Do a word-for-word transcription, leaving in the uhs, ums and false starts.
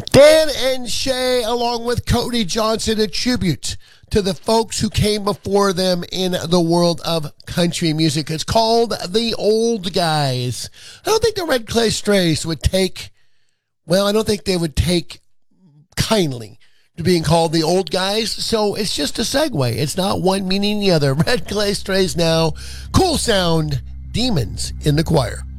Dan and Shay, along with Cody Johnson, a tribute to the folks who came before them in the world of country music. It's called The Old Guys. I don't think the Red Clay Strays would take, well, I don't think they would take kindly to being called The Old Guys, so it's just a segue. It's not one meaning the other. Red Clay Strays now, Cool Sound, Demons in the Choir.